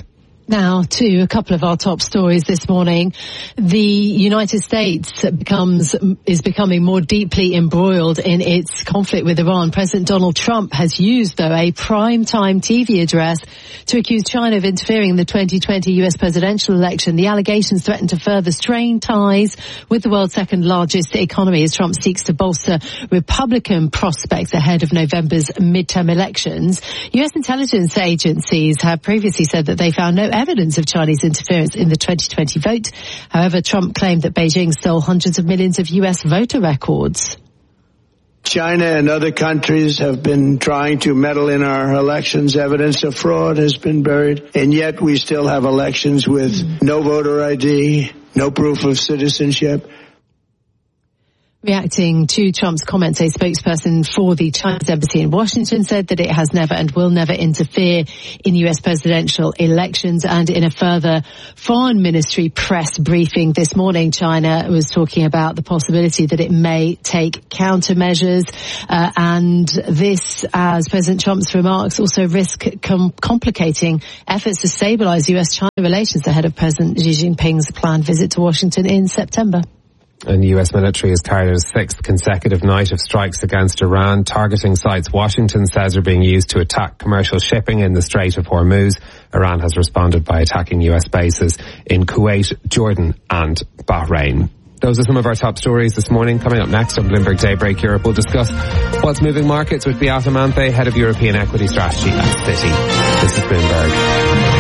Now to a couple of our top stories this morning. The United States becomes is becoming more deeply embroiled in its conflict with Iran. President Donald Trump has used, though, a primetime T V address to accuse China of interfering in the twenty twenty U S presidential election. The allegations threaten to further strain ties with the world's second largest economy as Trump seeks to bolster Republican prospects ahead of November's midterm elections. U S intelligence agencies have previously said that they found no evidence of Chinese interference in the twenty twenty vote. However, Trump claimed that Beijing stole hundreds of millions of U S voter records. China and other countries have been trying to meddle in our elections. Evidence of fraud has been buried, and yet we still have elections with no voter I D, no proof of citizenship. Reacting to Trump's comments, a spokesperson for the Chinese embassy in Washington said that it has never and will never interfere in U S presidential elections. And in a further foreign ministry press briefing this morning, China was talking about the possibility that it may take countermeasures. Uh, and this, as President Trump's remarks, also risk com- complicating efforts to stabilize U S China relations ahead of President Xi Jinping's planned visit to Washington in September. And U S military has carried out a sixth consecutive night of strikes against Iran, targeting sites Washington says are being used to attack commercial shipping in the Strait of Hormuz. Iran has responded by attacking U S bases in Kuwait, Jordan and Bahrain. Those are some of our top stories this morning. Coming up next on Bloomberg Daybreak Europe, we'll discuss what's moving markets with Beata Manthe, head of European equity strategy at Citi. This is Bloomberg.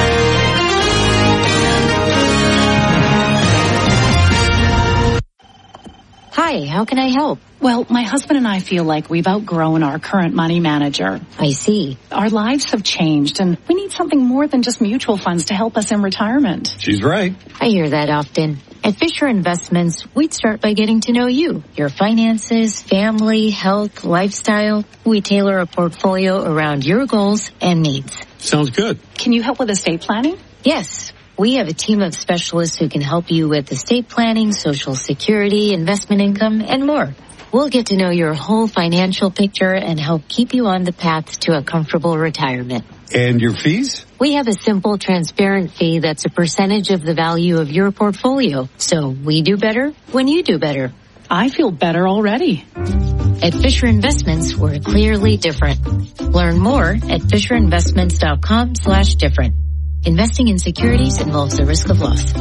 Hi, how can I help? Well, my husband and I feel like we've outgrown our current money manager. I see. Our lives have changed, and we need something more than just mutual funds to help us in retirement. She's right. I hear that often. At Fisher Investments, we'd start by getting to know you, your finances, family, health, lifestyle. We tailor a portfolio around your goals and needs. Sounds good. Can you help with estate planning? Yes. We have a team of specialists who can help you with estate planning, Social Security, investment income, and more. We'll get to know your whole financial picture and help keep you on the path to a comfortable retirement. And your fees? We have a simple, transparent fee that's a percentage of the value of your portfolio. So we do better when you do better. I feel better already. At Fisher Investments, we're clearly different. Learn more at fisherinvestments.com slash different. Investing in securities involves the risk of loss.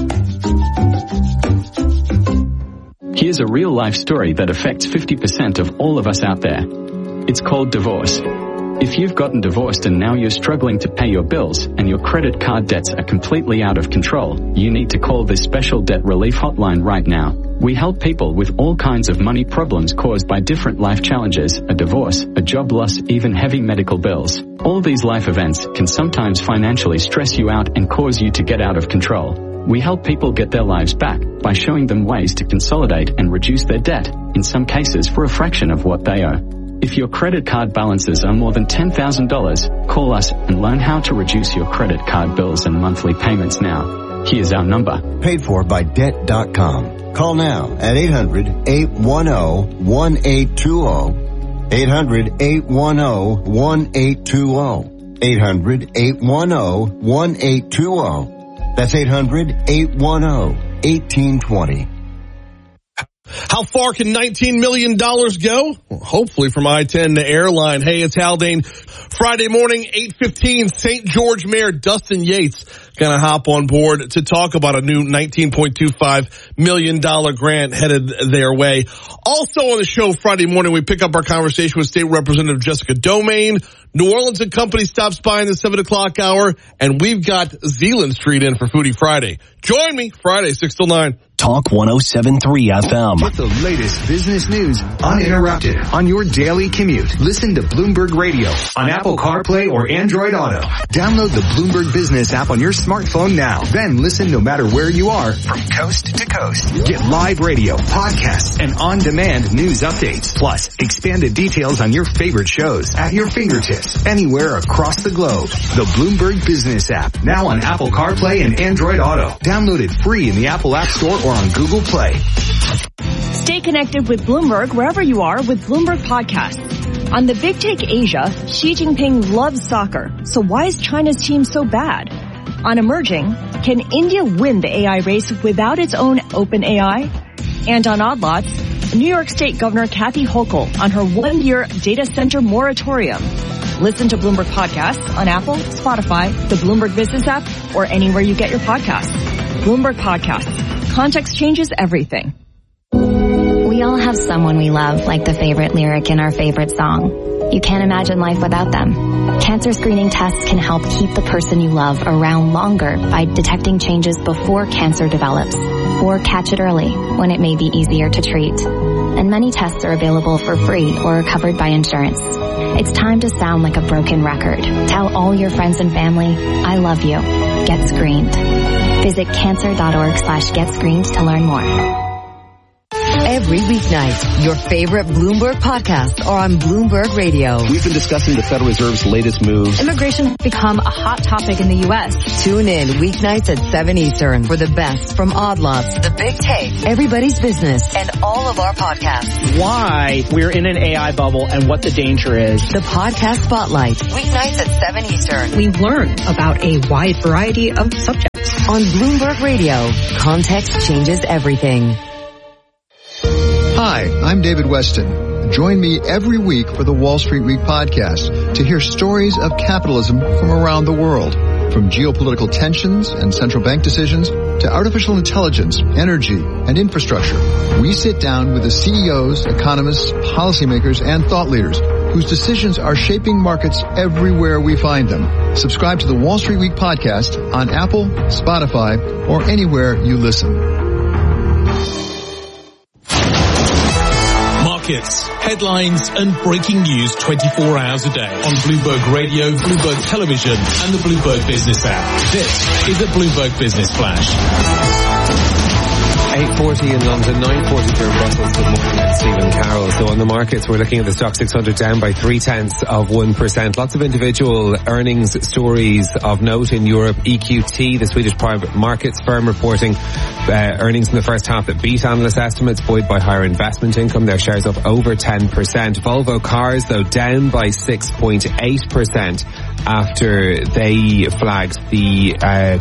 Here's a real-life story that affects fifty percent of all of us out there. It's called divorce. If you've gotten divorced and now you're struggling to pay your bills and your credit card debts are completely out of control, you need to call this special debt relief hotline right now. We help people with all kinds of money problems caused by different life challenges, a divorce, a job loss, even heavy medical bills. All these life events can sometimes financially stress you out and cause you to get out of control. We help people get their lives back by showing them ways to consolidate and reduce their debt, in some cases for a fraction of what they owe. If your credit card balances are more than ten thousand dollars, call us and learn how to reduce your credit card bills and monthly payments now. Here's our number. Paid for by debt dot com. Call now at eight hundred, eight one zero, one eight two zero. eight hundred, eight one zero, one eight two zero. eight hundred, eight one zero, one eight two zero. That's eight hundred, eight one zero, one eight two zero. How far can nineteen million dollars go? Well, hopefully from I ten to airline. Hey, it's Haldane. Friday morning, eight fifteen, Saint George Mayor Dustin Yates going to hop on board to talk about a new nineteen point two five million dollars grant headed their way. Also on the show Friday morning, we pick up our conversation with State Representative Jessica Domain. New Orleans and Company stops by in the seven o'clock hour, and we've got Zealand Street in for Foodie Friday. Join me Friday, six till nine. Talk one oh seven point three F M. Get the latest business news uninterrupted on your daily commute. Listen to Bloomberg Radio on Apple CarPlay or Android Auto. Download the Bloomberg Business app on your smartphone now. Then listen no matter where you are from coast to coast. Get live radio, podcasts, and on-demand news updates. Plus, expanded details on your favorite shows at your fingertips anywhere across the globe. The Bloomberg Business app, now on Apple CarPlay and Android Auto. Download it free in the Apple App Store or on Google Play. Stay connected with Bloomberg wherever you are with Bloomberg Podcasts. On the Big Take Asia, Xi Jinping loves soccer. So why is China's team so bad? On Emerging, can India win the A I race without its own open A I? And on Odd Lots, New York State Governor Kathy Hochul on her one-year data center moratorium. Listen to Bloomberg Podcasts on Apple, Spotify, the Bloomberg Business app, or anywhere you get your podcasts. Bloomberg Podcasts. Context changes everything. We all have someone we love, like the favorite lyric in our favorite song. You can't imagine life without them. Cancer screening tests can help keep the person you love around longer by detecting changes before cancer develops, or catch it early when it may be easier to treat. And many tests are available for free or are covered by insurance. It's time to sound like a broken record. Tell all your friends and family, I love you. Get screened. Visit cancer.org slash get screened to learn more. Every weeknight, your favorite Bloomberg podcasts are on Bloomberg Radio. We've been discussing the Federal Reserve's latest moves. Immigration has become a hot topic in the U S. Tune in weeknights at seven Eastern for the best from Odd Lots, The Big Take, Everybody's Business, and all of our podcasts. Why we're in an A I bubble and what the danger is. The Podcast Spotlight, weeknights at seven Eastern. We learn about a wide variety of subjects. On Bloomberg Radio, context changes everything. Hi, I'm David Weston. Join me every week for the Wall Street Week podcast to hear stories of capitalism from around the world. From geopolitical tensions and central bank decisions to artificial intelligence, energy, and infrastructure. We sit down with the C E Os, economists, policymakers, and thought leaders whose decisions are shaping markets everywhere we find them. Subscribe to the Wall Street Week podcast on Apple, Spotify, or anywhere you listen. Markets, headlines, and breaking news twenty-four hours a day on Bloomberg Radio, Bloomberg Television, and the Bloomberg Business app. This is the Bloomberg Business Flash. eight forty in London, nine forty here in Brussels. Good morning, I'm Stephen Carroll. So on the markets, we're looking at the Stock six hundred down by three tenths of one percent. Lots of individual earnings stories of note in Europe. E Q T, the Swedish private markets firm, reporting uh, earnings in the first half that beat analyst estimates, buoyed by higher investment income. Their shares up over ten percent. Volvo Cars, though, down by six point eight percent. After they flagged the, uh,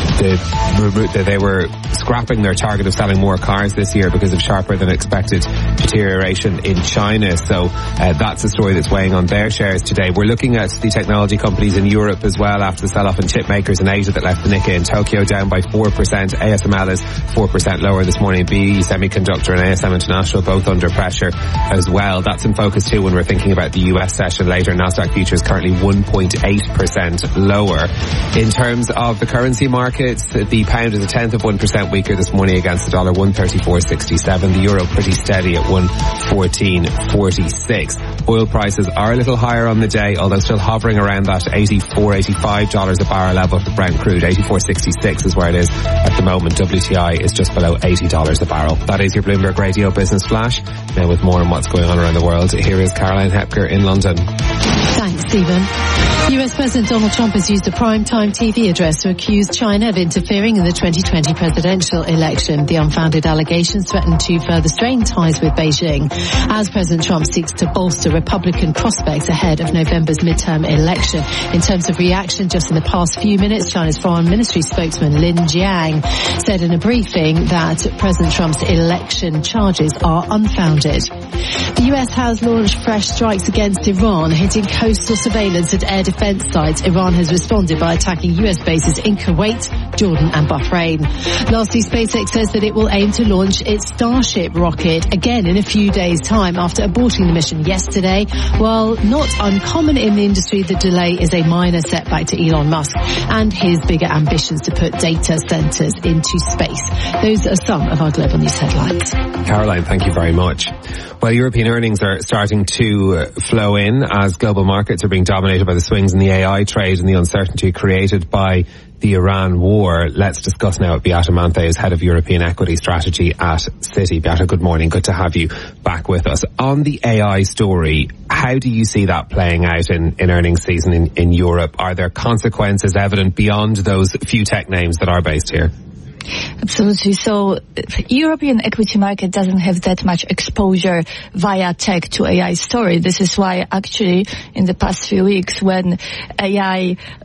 the, that they were scrapping their target of selling more cars this year because of sharper than expected deterioration in China. So, uh, that's a story that's weighing on their shares today. We're looking at the technology companies in Europe as well after the sell-off in chip makers in Asia that left the Nikkei in Tokyo down by four percent. A S M L is four percent lower this morning. B E Semiconductor and A S M International both under pressure as well. That's in focus too when we're thinking about the U S session later. Nasdaq futures currently one point eight percent lower. In terms of the currency markets, the pound is a tenth of one percent weaker this morning against the dollar, one thirty-four sixty-seven. The euro pretty steady at one fourteen forty-six. Oil prices are a little higher on the day, although still hovering around that eighty-four, eighty-five dollars a barrel level for Brent crude. eighty-four sixty-six is where it is at the moment. W T I is just below eighty dollars a barrel. That is your Bloomberg Radio Business Flash. Now with more on what's going on around the world, here is Caroline Hepker in London. Thanks, Stephen. U S President Donald Trump has used a primetime T V address to accuse China of interfering in the twenty twenty presidential election. The unfounded allegations threaten to further strain ties with Beijing as President Trump seeks to bolster Republican prospects ahead of November's midterm election. In terms of reaction, just in the past few minutes, China's Foreign Ministry spokesman Lin Jiang said in a briefing that President Trump's election charges are unfounded. The U S has launched fresh strikes against Iran, hitting coastal surveillance at air defense sites. Iran has responded by attacking U S bases in Kuwait, Jordan and Bahrain. Lastly, SpaceX says that it will aim to launch its Starship rocket again in a few days' time after aborting the mission yesterday. While not uncommon in the industry, the delay is a minor setback to Elon Musk and his bigger ambitions to put data centers into space. Those are some of our global news headlines. Caroline, thank you very much. Well, European earnings are starting to uh, flow in as global markets are being dominated by the swings in the A I trade and the uncertainty created by the Iran war. Let's discuss now with Beata Manthe, who's head of European equity strategy at Citi. Beata, good morning. Good to have you back with us. On the A I story, how do you see that playing out in, in earnings season in, in Europe? Are there consequences evident beyond those few tech names that are based here? Absolutely. So European equity market doesn't have that much exposure via tech to A I story. This is why actually in the past few weeks when A I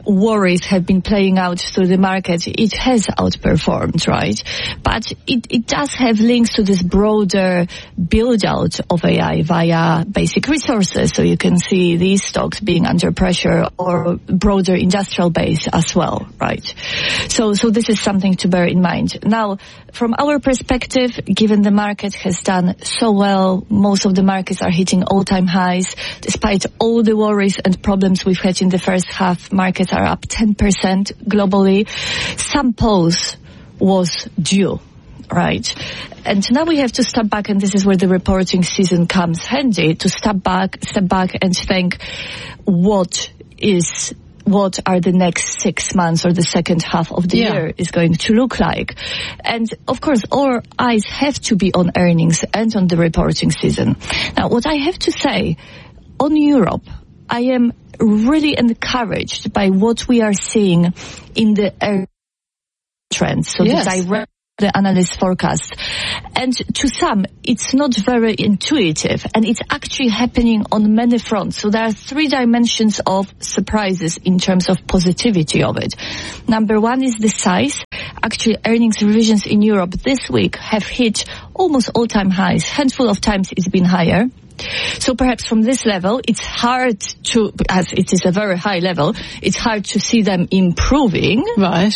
worries have been playing out through the market, it has outperformed, right? But it, it does have links to this broader build-out of A I via basic resources. So you can see these stocks being under pressure, or broader industrial base as well, right? So, so this is something to bear in mind. Now, from our perspective, given the market has done so well, most of the markets are hitting all-time highs, despite all the worries and problems we've had in the first half, markets are up ten percent globally. Some pause was due, right? And now we have to step back, and this is where the reporting season comes handy, to step back, step back and think what is what are the next six months or the second half of the yeah. year is going to look like. And of course, our eyes have to be on earnings and on the reporting season. Now, what I have to say on Europe, I am really encouraged by what we are seeing in the earnings trends. So yes. the direct the analyst forecast. And to some, it's not very intuitive, and it's actually happening on many fronts. So there are three dimensions of surprises in terms of positivity of it. Number one is the size. Actually, earnings revisions in Europe this week have hit almost all-time highs. Handful of times it's been higher. So perhaps from this level, it's hard to, as it is a very high level, it's hard to see them improving. Right.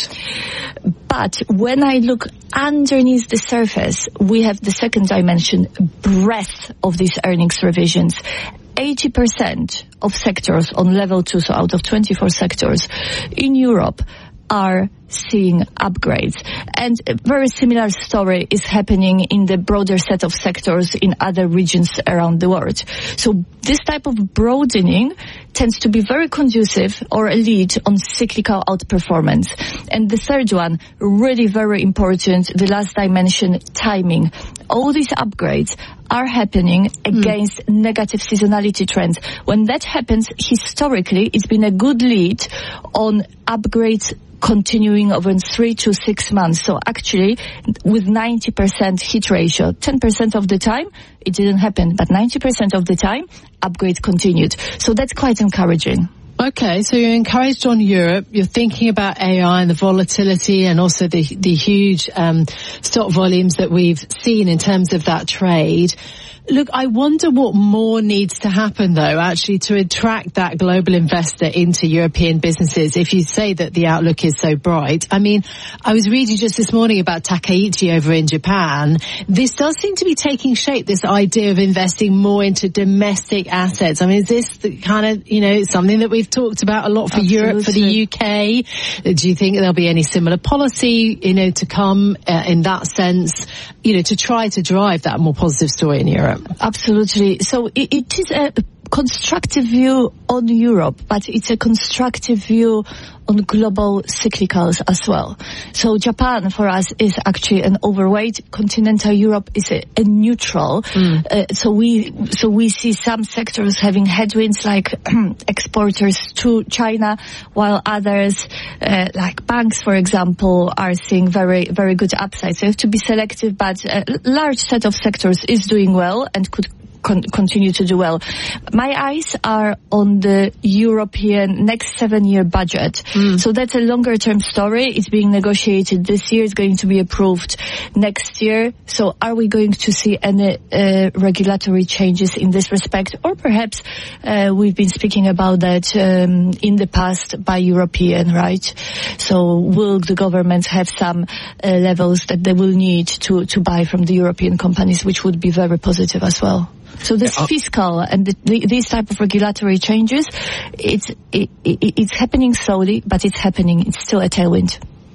But when I look underneath the surface, we have the second dimension, breadth of these earnings revisions. eighty percent of sectors on level two, so out of twenty-four sectors in Europe, are seeing upgrades. And a very similar story is happening in the broader set of sectors in other regions around the world. So this type of broadening tends to be very conducive or a lead on cyclical outperformance. And the third one, really very important, the last dimension, timing. All these upgrades are happening against mm. negative seasonality trends. When that happens, historically, it's been a good lead on upgrades continuing over three to six months. So actually, with ninety percent hit ratio, ten percent of the time, it didn't happen, but ninety percent of the time, upgrade continued. So that's quite encouraging. Okay, so you're encouraged on Europe. You're thinking about A I and the volatility and also the the huge um, stock volumes that we've seen in terms of that trade. Look, I wonder what more needs to happen, though, actually, to attract that global investor into European businesses, if you say that the outlook is so bright. I mean, I was reading just this morning about Takaichi over in Japan. This does seem to be taking shape, this idea of investing more into domestic assets. I mean, is this the kind of, you know, something that we've talked about a lot for Absolutely. Europe, for the U K? Do you think there'll be any similar policy, you know, to come uh, in that sense, you know, to try to drive that more positive story in Europe? Absolutely. So it, it is a constructive view on Europe, but it's a constructive view on global cyclicals as well. So Japan for us is actually an overweight. Continental Europe is a, a neutral. Mm. Uh, so we so we see some sectors having headwinds, like exporters to China, while others, uh, like banks, for example, are seeing very very good upside. So you have to be selective, but a large set of sectors is doing well and could Con- continue to do well. My eyes are on the European next seven-year budget. Mm. So that's a longer-term story. It's being negotiated this year. It's going to be approved next year. So are we going to see any uh, regulatory changes in this respect? Or perhaps uh, we've been speaking about that um, in the past by European, right? So will the governments have some uh, levels that they will need to, to buy from the European companies, which would be very positive as well? So this uh, fiscal and the, the, these type of regulatory changes, it's it, it, it's happening slowly, but it's happening. It's still a tailwind.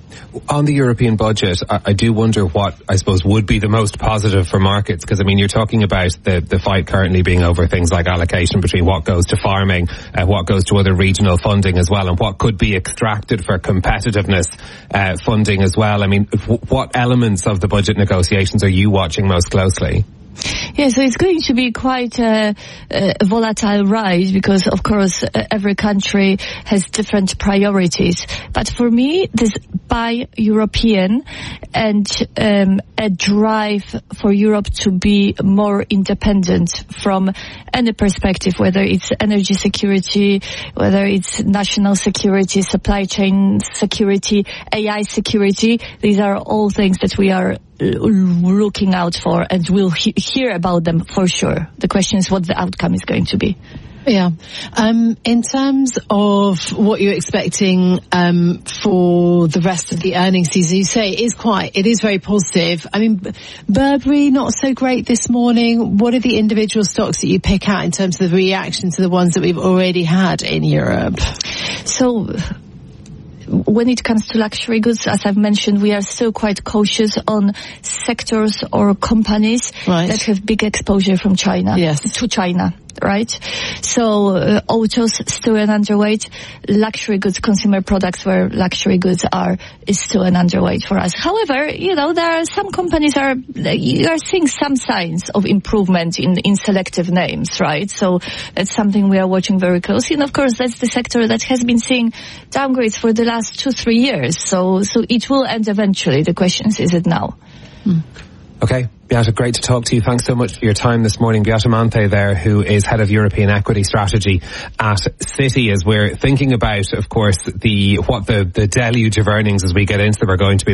On the European budget, I, I do wonder what, I suppose, would be the most positive for markets, because, I mean, you're talking about the, the fight currently being over things like allocation between what goes to farming and what goes to other regional funding as well, and what could be extracted for competitiveness uh, funding as well. I mean, w- what elements of the budget negotiations are you watching most closely? Yeah, so it's going to be quite a, a volatile ride because, of course, every country has different priorities. But for me, this buy European and um, a drive for Europe to be more independent from any perspective, whether it's energy security, whether it's national security, supply chain security, A I security. These are all things that we are looking out for, and we'll he- hear about them for sure. The question is what the outcome is going to be. Yeah. Um, in terms of what you're expecting um, for the rest of the earnings season, you say it is quite, it is very positive. I mean, Burberry, not so great this morning. What are the individual stocks that you pick out in terms of the reaction to the ones that we've already had in Europe? So, when it comes to luxury goods, as I've mentioned, we are still quite cautious on sectors or companies right. that have big exposure from China yes. to China. Right? So, uh, autos still an underweight. Luxury goods, consumer products where luxury goods are, is still an underweight for us. However, you know, there are some companies are, you are seeing some signs of improvement in, in selective names, right? So, that's something we are watching very closely. And of course, that's the sector that has been seeing downgrades for the last two, three years. So, so it will end eventually. The question is, is it now? Hmm. Okay. Beata, great to talk to you. Thanks so much for your time this morning. Beata Manthe there, who is Head of European Equity Strategy at Citi, as we're thinking about, of course, the what the, the deluge of earnings as we get into them are going to be.